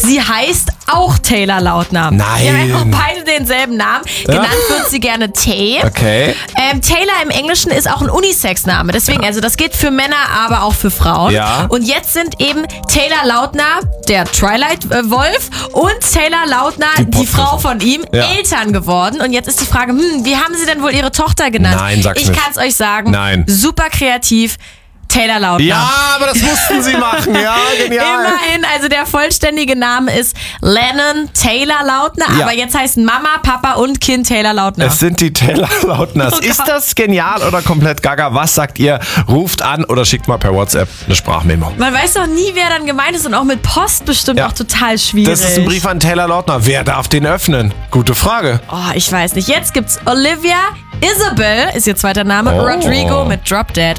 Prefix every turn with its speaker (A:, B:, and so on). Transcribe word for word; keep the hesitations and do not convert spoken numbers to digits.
A: Sie heißt auch Taylor Lautner.
B: Nein.
A: Die haben einfach beide denselben Namen.
B: Ja.
A: Genannt wird sie gerne Tay.
B: Okay.
A: Ähm, Taylor im Englischen ist auch ein Unisex-Name. Deswegen, also das geht für Männer, aber auch für Frauen.
B: Ja.
A: Und jetzt sind eben Taylor Lautner, der Twilight-Wolf, und Taylor Lautner,
B: Die
A: die,
B: Popfrische.
A: Frau von ihm,
B: Ja.
A: Eltern geworden. Und jetzt ist die Frage, hm, wie haben sie denn wohl ihre Tochter genannt?
B: Nein, sag's
A: Ich
B: nicht.
A: kann es euch sagen.
B: Nein.
A: Super kreativ. Taylor Lautner.
B: Ja, aber das mussten sie machen. Ja, genial.
A: Immerhin, also der vollständige Name ist Lennon Taylor Lautner,
B: Ja.
A: aber jetzt heißen Mama, Papa und Kind Taylor Lautner.
B: Es sind die Taylor Lautners.
A: Oh
B: ist
A: Gott.
B: das genial oder komplett gaga? Was sagt ihr? Ruft an oder schickt mal per WhatsApp eine Sprachmemo.
A: Man weiß doch nie, wer dann gemeint ist und auch mit Post bestimmt
B: Ja.
A: auch total schwierig.
B: Das ist ein Brief an Taylor Lautner. Wer darf den öffnen? Gute Frage.
A: Oh, ich weiß nicht. Jetzt gibt's Olivia Isabel, ist ihr zweiter Name,
B: Oh.
A: Rodrigo mit Drop Dead.